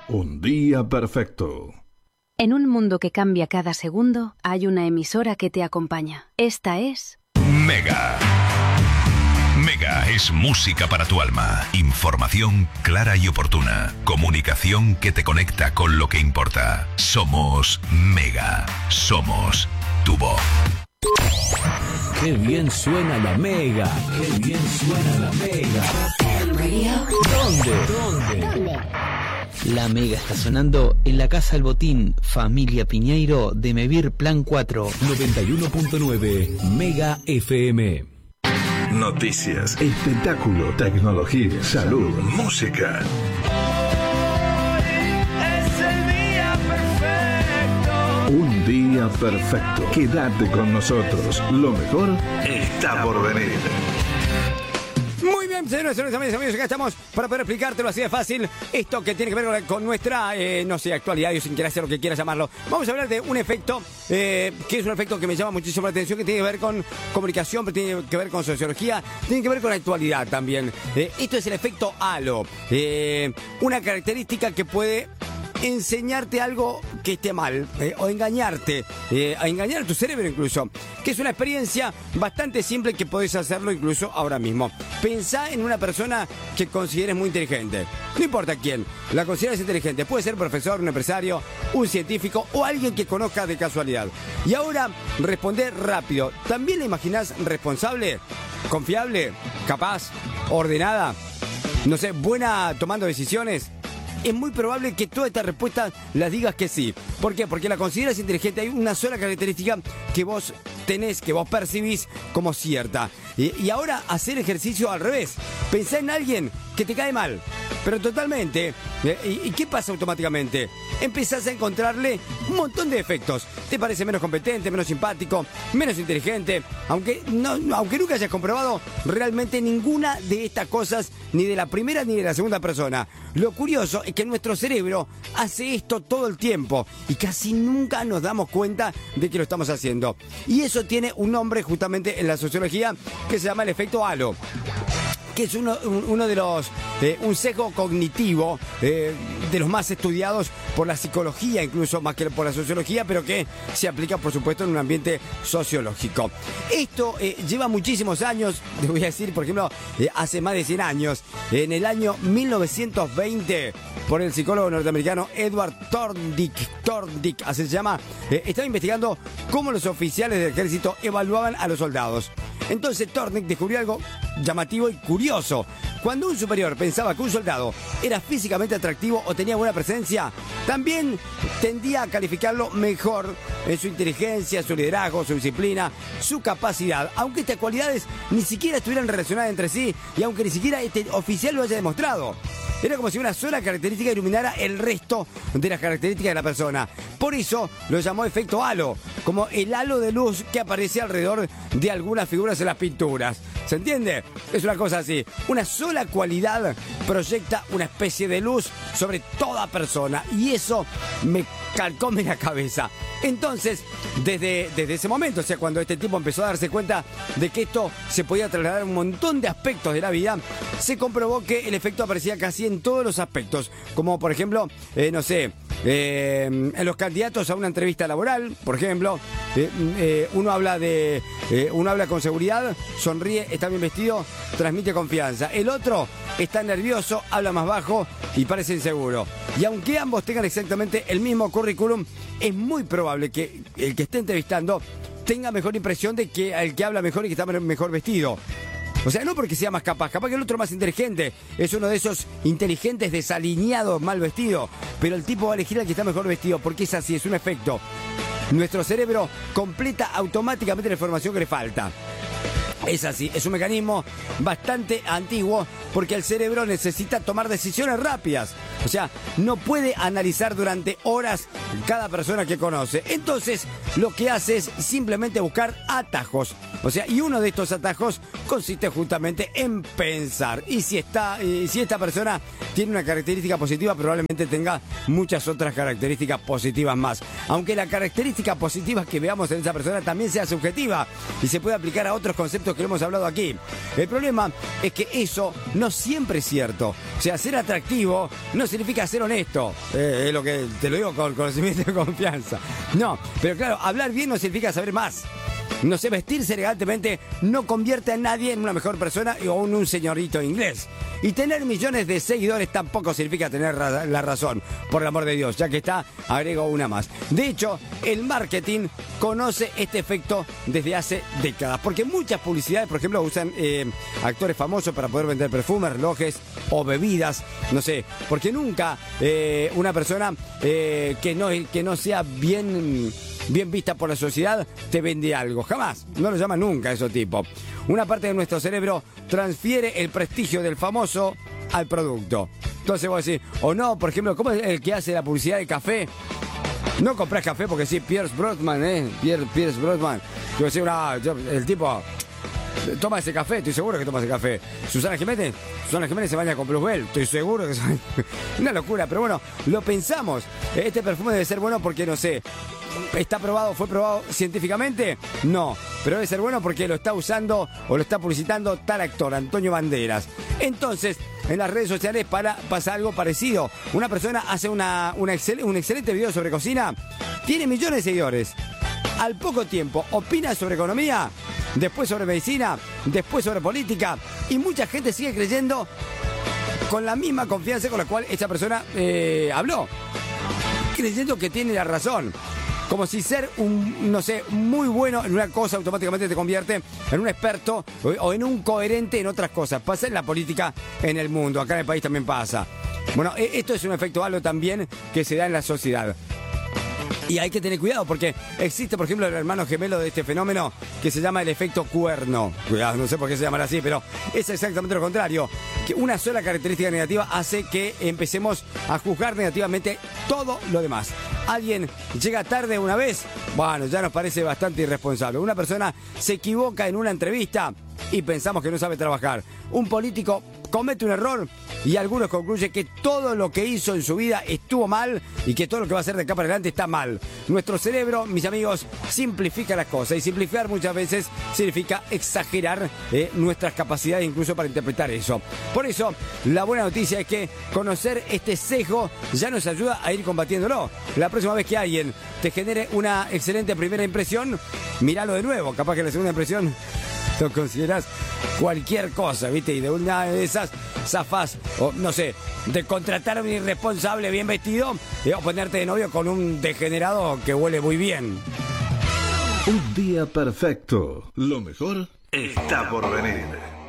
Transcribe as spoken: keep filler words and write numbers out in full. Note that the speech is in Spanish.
Un día perfecto. En un mundo que cambia cada segundo, hay una emisora que te acompaña. Esta es... Mega. Mega es música para tu alma. Información clara y oportuna. Comunicación que te conecta con lo que importa. Somos Mega. Somos tu voz. ¡Qué bien suena la Mega! ¡Qué bien suena la Mega! ¿Dónde? ¿Dónde? ¿Dónde? La Mega está sonando en la Casa El Botín, familia Piñeiro de Mevir Plan cuatro. noventa y uno punto nueve Mega F M. Noticias, espectáculo, tecnología, salud, música. Es el día perfecto. Un día perfecto. Quédate con nosotros. Lo mejor está por venir. Muy bien, señores, señores, amigos, amigos, acá estamos para poder explicártelo así de fácil. Esto que tiene que ver con nuestra, eh, no sé, actualidad, yo sin querer hacer lo que quiera llamarlo. Vamos a hablar de un efecto, eh, que es un efecto que me llama muchísimo la atención, que tiene que ver con comunicación, pero tiene que ver con sociología, tiene que ver con actualidad también. Eh, esto es el efecto halo, eh, una característica que puede enseñarte algo que esté mal, eh, o engañarte, eh, a engañar a tu cerebro incluso, que es una experiencia bastante simple que podés hacerlo incluso ahora mismo. Pensá en una persona que consideres muy inteligente, no importa quién, la consideres inteligente, puede ser un profesor, un empresario, un científico o alguien que conozcas de casualidad. Y ahora respondé rápido. ¿También la imaginás responsable, confiable, capaz, ordenada, no sé, buena tomando decisiones? Es muy probable que todas estas respuestas las digas que sí. ¿Por qué? Porque la consideras inteligente. Hay una sola característica que vos tenés, que vos percibís como cierta. Y, y ahora hacer ejercicio al revés. Pensá en alguien que te cae mal, pero totalmente. ¿Y, y qué pasa automáticamente? Empezás a encontrarle un montón de defectos. Te parece menos competente, menos simpático, menos inteligente. Aunque, no, aunque nunca hayas comprobado realmente ninguna de estas cosas, ni de la primera ni de la segunda persona. Lo curioso es que nuestro cerebro hace esto todo el tiempo y casi nunca nos damos cuenta de que lo estamos haciendo. Y eso tiene un nombre justamente en la sociología que se llama el efecto halo, que es uno, uno de los, eh, un sesgo cognitivo eh, de los más estudiados por la psicología, incluso más que por la sociología, pero que se aplica, por supuesto, en un ambiente sociológico. Esto eh, lleva muchísimos años, te voy a decir, por ejemplo, eh, hace más de cien años, en el año mil novecientos veinte, por el psicólogo norteamericano Edward Thorndike, Thorndike, así se llama, eh, estaba investigando cómo los oficiales del ejército evaluaban a los soldados. Entonces Thorndike descubrió algo llamativo y curioso. Cuando un superior pensaba que un soldado era físicamente atractivo o tenía buena presencia, también tendía a calificarlo mejor en su inteligencia, su liderazgo, su disciplina, su capacidad, aunque estas cualidades ni siquiera estuvieran relacionadas entre sí y aunque ni siquiera este oficial lo haya demostrado. Era como si una sola característica iluminara el resto de las características de la persona. Por eso lo llamó efecto halo, como el halo de luz que aparece alrededor de algunas figuras en las pinturas. ¿Se entiende? Es una cosa así. Una sola cualidad proyecta una especie de luz sobre toda persona. Y eso me calcome la cabeza. Entonces, desde, desde ese momento, o sea, cuando este tipo empezó a darse cuenta de que esto se podía trasladar a un montón de aspectos de la vida, se comprobó que el efecto aparecía casi en todos los aspectos. Como, por ejemplo, eh, no sé, eh, en los candidatos a una entrevista laboral, por ejemplo, eh, eh, uno habla de, eh, uno habla con seguridad, sonríe, está bien vestido, transmite confianza. El otro está nervioso, habla más bajo y parece inseguro. Y aunque ambos tengan exactamente el mismo currículum, es muy probable que el que esté entrevistando tenga mejor impresión de que el que habla mejor y que está mejor vestido. O sea, no porque sea más capaz, capaz que el otro más inteligente es uno de esos inteligentes desalineados, mal vestido, pero el tipo va a elegir al que está mejor vestido porque es así, es un efecto. Nuestro cerebro completa automáticamente la información que le falta. Es así, es un mecanismo bastante antiguo porque el cerebro necesita tomar decisiones rápidas. O sea, no puede analizar durante horas cada persona que conoce. Entonces, lo que hace es simplemente buscar atajos. O sea, y uno de estos atajos consiste justamente en pensar. Y si, está, y si esta persona tiene una característica positiva, probablemente tenga muchas otras características positivas más. Aunque la característica positiva que veamos en esa persona también sea subjetiva y se puede aplicar a otros conceptos efectos que hemos hablado aquí. El problema es que eso no siempre es cierto. O sea, ser atractivo no significa ser honesto. Eh, es lo que te lo digo con conocimiento y confianza. No, pero claro, hablar bien no significa saber más. No sé, vestirse elegantemente no convierte a nadie en una mejor persona o en un señorito inglés. Y tener millones de seguidores tampoco significa tener ra- la razón, por el amor de Dios, ya que está, agrego una más. De hecho, el marketing conoce este efecto desde hace décadas, porque muchas publicidades, por ejemplo, usan eh, actores famosos para poder vender perfumes, relojes o bebidas, no sé, porque nunca eh, una persona eh, que, no, que no sea bien... bien vista por la sociedad, te vende algo. Jamás. No lo llama nunca eso tipo. Una parte de nuestro cerebro transfiere el prestigio del famoso al producto. Entonces vos decís, o no, por ejemplo, ¿cómo es el que hace la publicidad de café? No comprás café porque sí, Pierce Brosnan, ¿eh? Pierce, Pierce Brosnan. Yo decía, una, yo, el tipo... Toma ese café, estoy seguro que toma ese café. Susana Jiménez, Susana Jiménez se baña con Plusbel, estoy seguro que se baña. Una locura, pero bueno, lo pensamos. Este perfume debe ser bueno porque, no sé, ¿está probado, fue probado científicamente? No, pero debe ser bueno porque lo está usando o lo está publicitando tal actor, Antonio Banderas. Entonces, en las redes sociales para, pasa algo parecido. Una persona hace una, una excel, un excelente video sobre cocina, tiene millones de seguidores. Al poco tiempo opina sobre economía, después sobre medicina, después sobre política, y mucha gente sigue creyendo con la misma confianza con la cual esa persona eh, habló, creyendo que tiene la razón. Como si ser un, no sé, muy bueno en una cosa automáticamente te convierte en un experto o, o en un coherente en otras cosas. Pasa en la política en el mundo, acá en el país también pasa. Bueno, esto es un efecto halo también que se da en la sociedad. Y hay que tener cuidado porque existe, por ejemplo, el hermano gemelo de este fenómeno que se llama el efecto cuerno. Cuidado, no sé por qué se llamará así, pero es exactamente lo contrario. Que una sola característica negativa hace que empecemos a juzgar negativamente todo lo demás. Alguien llega tarde una vez, bueno, ya nos parece bastante irresponsable. Una persona se equivoca en una entrevista y pensamos que no sabe trabajar. Un político comete un error y algunos concluyen que todo lo que hizo en su vida estuvo mal y que todo lo que va a hacer de acá para adelante está mal. Nuestro cerebro, mis amigos, simplifica las cosas y simplificar muchas veces significa exagerar eh, nuestras capacidades incluso para interpretar eso. Por eso, la buena noticia es que conocer este sesgo ya nos ayuda a ir combatiéndolo. La próxima vez que alguien te genere una excelente primera impresión, míralo de nuevo. Capaz que la segunda impresión lo consideras cualquier cosa, ¿viste? Y de una de esas zafás, o no sé, de contratar a un irresponsable bien vestido y o ponerte de novio con un degenerado que huele muy bien. Un día perfecto. Lo mejor está por venir.